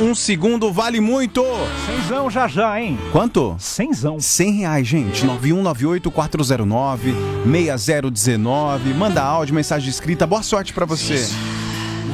Um segundo vale muito. Cenzão já, hein? Quanto? Cenzão. R$100, gente. 9198-409-6019. Manda áudio, mensagem escrita. Boa sorte pra você.